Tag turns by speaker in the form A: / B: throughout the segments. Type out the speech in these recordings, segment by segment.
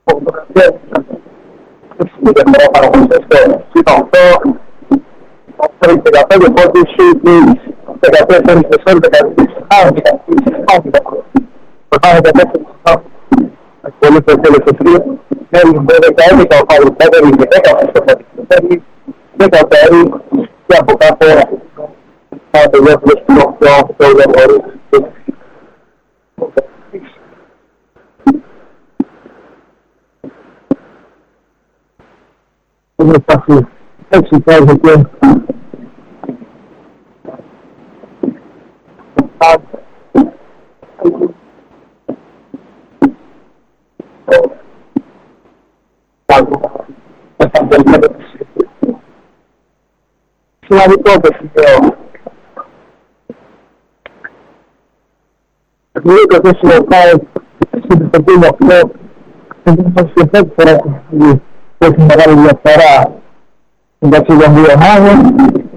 A: Σημαντικό το σημείο. Λίγο το συνεχάει στην πρωτοβουλία αυτό, δεν θα σχεδόν φορά που έχει μεγάλη διαφορά μεταξύ των δύο ομάδων.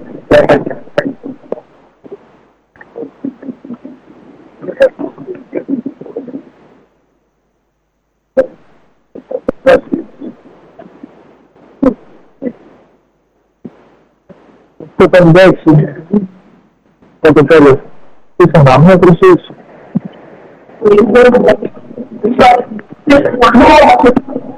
A: Το 56 το τέλος της αναμέτρησης.